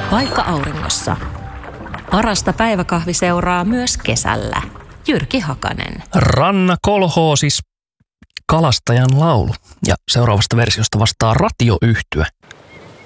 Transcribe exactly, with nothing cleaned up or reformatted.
Vaikka auringossa. Parasta päiväkahviseuraa myös kesällä. Jyrki Hakanen. Ranna kolhoosis, kalastajan laulu. Ja seuraavasta versiosta vastaa ratioyhtye.